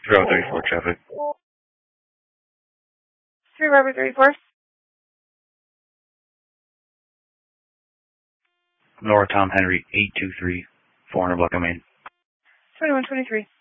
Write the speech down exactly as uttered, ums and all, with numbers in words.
Route thirty-four traffic. three Robert thirty-four. Laura Tom Henry, eight two three, four hundred block of Main. twenty-one twenty-three.